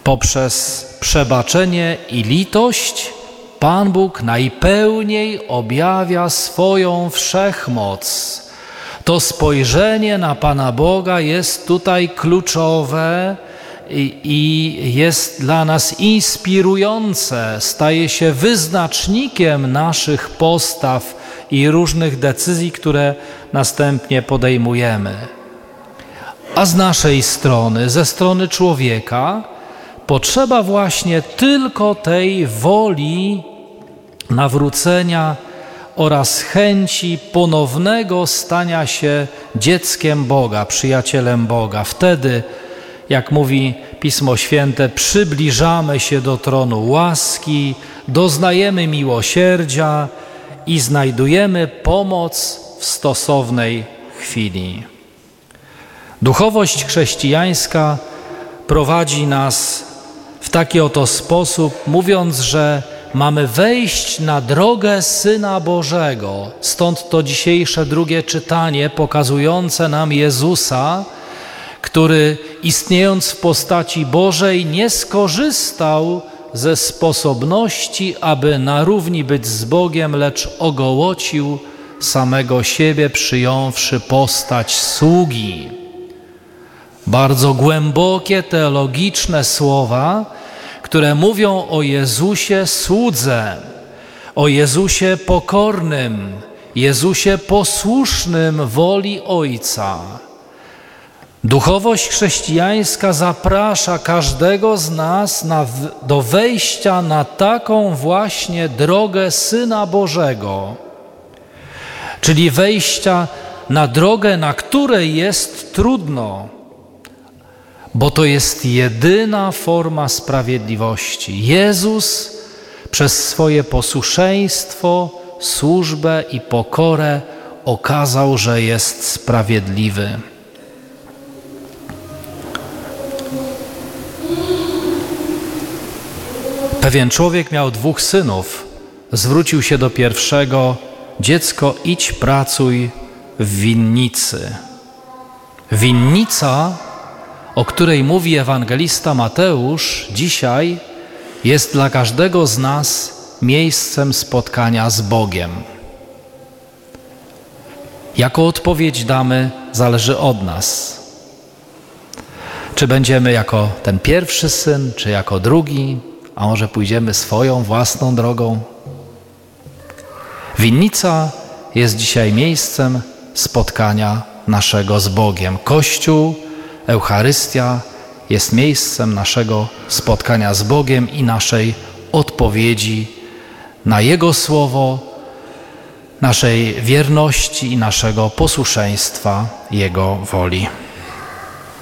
Poprzez przebaczenie i litość Pan Bóg najpełniej objawia swoją wszechmoc. To spojrzenie na Pana Boga jest tutaj kluczowe i jest dla nas inspirujące, staje się wyznacznikiem naszych postaw i różnych decyzji, które następnie podejmujemy. A z naszej strony, ze strony człowieka, potrzeba właśnie tylko tej woli nawrócenia oraz chęci ponownego stania się dzieckiem Boga, przyjacielem Boga. Wtedy, jak mówi Pismo Święte, przybliżamy się do tronu łaski, doznajemy miłosierdzia i znajdujemy pomoc w stosownej chwili. Duchowość chrześcijańska prowadzi nas w taki oto sposób, mówiąc, że mamy wejść na drogę Syna Bożego. Stąd to dzisiejsze drugie czytanie pokazujące nam Jezusa, który istniejąc w postaci Bożej nie skorzystał ze sposobności, aby na równi być z Bogiem, lecz ogołocił samego siebie, przyjąwszy postać sługi. Bardzo głębokie, teologiczne słowa, które mówią o Jezusie słudze, o Jezusie pokornym, Jezusie posłusznym woli Ojca. Duchowość chrześcijańska zaprasza każdego z nas do wejścia na taką właśnie drogę Syna Bożego, czyli wejścia na drogę, na której jest trudno, bo to jest jedyna forma sprawiedliwości. Jezus przez swoje posłuszeństwo, służbę i pokorę okazał, że jest sprawiedliwy. Pewien człowiek miał 2 synów. Zwrócił się do pierwszego: dziecko, idź pracuj w winnicy. Winnica, o której mówi ewangelista Mateusz, dzisiaj jest dla każdego z nas miejscem spotkania z Bogiem. Jaką odpowiedź damy, zależy od nas. Czy będziemy jako ten pierwszy syn, czy jako drugi, a może pójdziemy swoją własną drogą? Winnica jest dzisiaj miejscem spotkania naszego z Bogiem. Kościół, Eucharystia jest miejscem naszego spotkania z Bogiem i naszej odpowiedzi na Jego Słowo, naszej wierności i naszego posłuszeństwa Jego woli.